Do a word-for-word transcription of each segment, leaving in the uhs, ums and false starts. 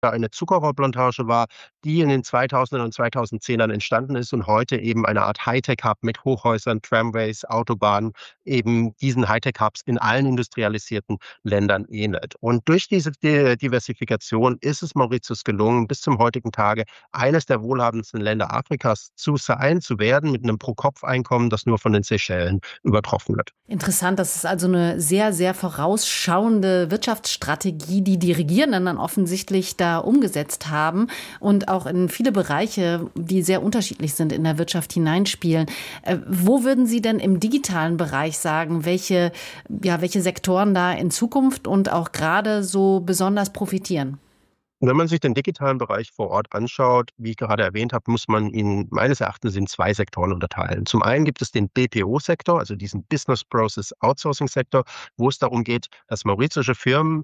eine Zuckerrohrplantage war, die in den zweitausendern und zweitausendzehnern entstanden ist und heute eben eine Art Hightech-Hub mit Hochhäusern, Tramways, Autobahnen, eben diesen Hightech-Hubs in allen industrialisierten Ländern ähnelt. Und durch diese Di Diversifikation ist es Mauritius gelungen, bis zum heutigen Tage eines der wohlhabendsten Länder Afrikas zu sein, zu werden, mit einem Pro-Kopf-Einkommen, das nur von den Seychellen übertroffen wird. Interessant, das ist also eine sehr, sehr vorausschauende Wirtschaftsstrategie, die die Regierenden dann offensichtlich da umgesetzt haben und auch in viele Bereiche, die sehr unterschiedlich sind, in der Wirtschaft hineinspielen. Äh, wo würden Sie denn im digitalen Bereich sagen, welche, ja, welche Sektoren da in Zukunft und auch gerade so besonders profitieren? Wenn man sich den digitalen Bereich vor Ort anschaut, wie ich gerade erwähnt habe, muss man ihn meines Erachtens in zwei Sektoren unterteilen. Zum einen gibt es den B P O-Sektor, also diesen Business Process Outsourcing-Sektor, wo es darum geht, dass mauritiusche Firmen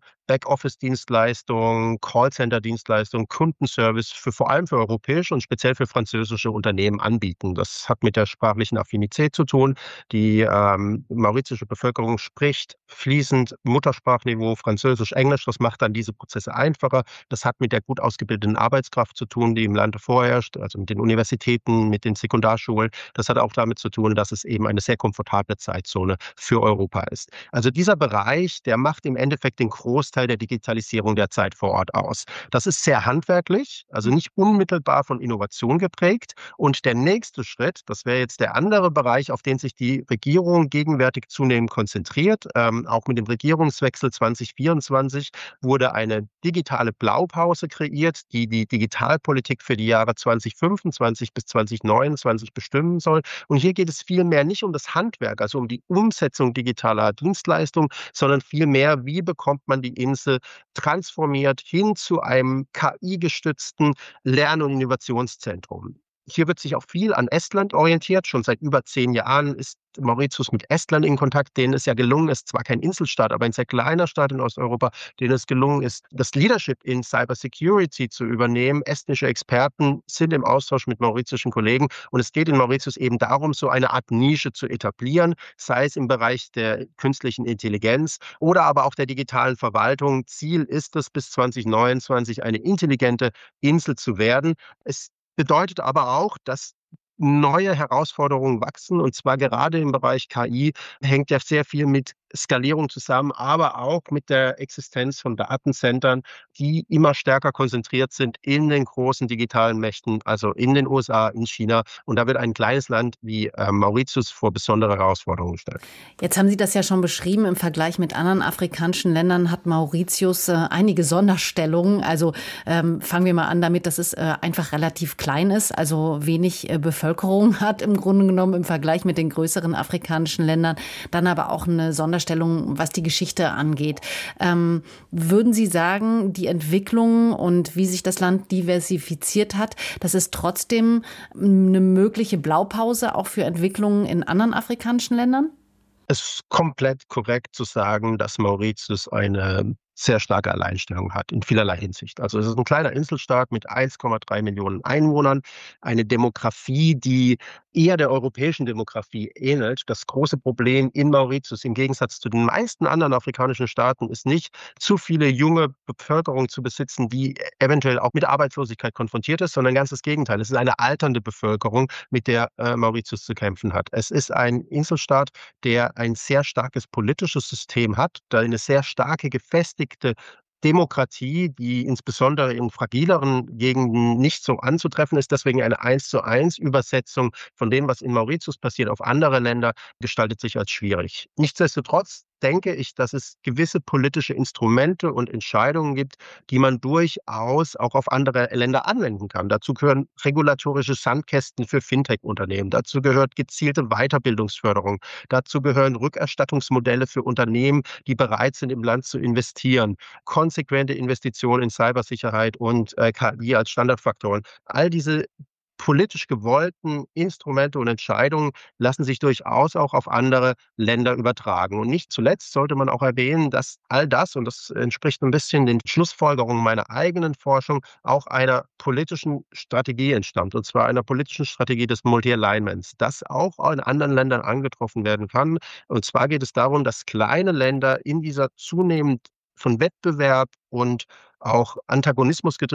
Backoffice-Dienstleistungen, Callcenter-Dienstleistungen, Kundenservice für vor allem für europäische und speziell für französische Unternehmen anbieten. Das hat mit der sprachlichen Affinität zu tun. Die ähm, mauritiusche Bevölkerung spricht fließend Muttersprachniveau Französisch, Englisch. Das macht dann diese Prozesse einfacher. Das hat mit der gut ausgebildeten Arbeitskraft zu tun, die im Lande vorherrscht, also mit den Universitäten, mit den Sekundarschulen. Das hat auch damit zu tun, dass es eben eine sehr komfortable Zeitzone für Europa ist. Also dieser Bereich, der macht im Endeffekt den Großteil der Digitalisierung der Zeit vor Ort aus. Das ist sehr handwerklich, also nicht unmittelbar von Innovation geprägt. Und der nächste Schritt, das wäre jetzt der andere Bereich, auf den sich die Regierung gegenwärtig zunehmend konzentriert. Ähm, auch mit dem Regierungswechsel zwanzig vierundzwanzig wurde eine digitale Blaupause kreiert, die die Digitalpolitik für die Jahre zwanzig fünfundzwanzig bis zwanzig neunundzwanzig bestimmen soll. Und hier geht es vielmehr nicht um das Handwerk, also um die Umsetzung digitaler Dienstleistungen, sondern vielmehr, wie bekommt man die Insel transformiert hin zu einem K I-gestützten Lern- und Innovationszentrum. Hier wird sich auch viel an Estland orientiert. Schon seit über zehn Jahren ist Mauritius mit Estland in Kontakt, denen es ja gelungen ist, zwar kein Inselstaat, aber ein sehr kleiner Staat in Osteuropa, denen es gelungen ist, das Leadership in Cybersecurity zu übernehmen. Estnische Experten sind im Austausch mit mauritiuschen Kollegen und es geht in Mauritius eben darum, so eine Art Nische zu etablieren, sei es im Bereich der künstlichen Intelligenz oder aber auch der digitalen Verwaltung. Ziel ist es, bis zwanzig neunundzwanzig eine intelligente Insel zu werden. Es bedeutet aber auch, dass neue Herausforderungen wachsen und zwar gerade im Bereich K I hängt ja sehr viel mit Skalierung zusammen, aber auch mit der Existenz von Datencentern, die immer stärker konzentriert sind in den großen digitalen Mächten, also in den U S A, in China. Und da wird ein kleines Land wie äh, Mauritius vor besondere Herausforderungen gestellt. Jetzt haben Sie das ja schon beschrieben. Im Vergleich mit anderen afrikanischen Ländern hat Mauritius äh, einige Sonderstellungen. Also ähm, fangen wir mal an damit, dass es äh, einfach relativ klein ist, also wenig äh, Bevölkerung hat im Grunde genommen im Vergleich mit den größeren afrikanischen Ländern. Dann aber auch eine Sonderstellung, was die Geschichte angeht. Ähm, würden Sie sagen, die Entwicklung und wie sich das Land diversifiziert hat, das ist trotzdem eine mögliche Blaupause auch für Entwicklungen in anderen afrikanischen Ländern? Es ist komplett korrekt zu sagen, dass Mauritius eine sehr starke Alleinstellung hat in vielerlei Hinsicht. Also es ist ein kleiner Inselstaat mit eins Komma drei Millionen Einwohnern, eine Demografie, die eher der europäischen Demografie ähnelt. Das große Problem in Mauritius im Gegensatz zu den meisten anderen afrikanischen Staaten ist nicht, zu viele junge Bevölkerung zu besitzen, die eventuell auch mit Arbeitslosigkeit konfrontiert ist, sondern ganz das Gegenteil. Es ist eine alternde Bevölkerung, mit der äh, Mauritius zu kämpfen hat. Es ist ein Inselstaat, der ein sehr starkes politisches System hat, da eine sehr starke, gefestigte Demokratie, die insbesondere in fragileren Gegenden nicht so anzutreffen ist. Deswegen eine eins zu eins Übersetzung von dem, was in Mauritius passiert, auf andere Länder gestaltet sich als schwierig. Nichtsdestotrotz denke ich, dass es gewisse politische Instrumente und Entscheidungen gibt, die man durchaus auch auf andere Länder anwenden kann. Dazu gehören regulatorische Sandkästen für Fintech-Unternehmen. Dazu gehört gezielte Weiterbildungsförderung. Dazu gehören Rückerstattungsmodelle für Unternehmen, die bereit sind, im Land zu investieren. Konsequente Investitionen in Cybersicherheit und äh, K I als Standardfaktoren. All diese politisch gewollten Instrumente und Entscheidungen lassen sich durchaus auch auf andere Länder übertragen. Und nicht zuletzt sollte man auch erwähnen, dass all das, und das entspricht ein bisschen den Schlussfolgerungen meiner eigenen Forschung, auch einer politischen Strategie entstammt, und zwar einer politischen Strategie des Multi-Alignments, das auch in anderen Ländern angetroffen werden kann. Und zwar geht es darum, dass kleine Länder in dieser zunehmend von Wettbewerb und auch Antagonismus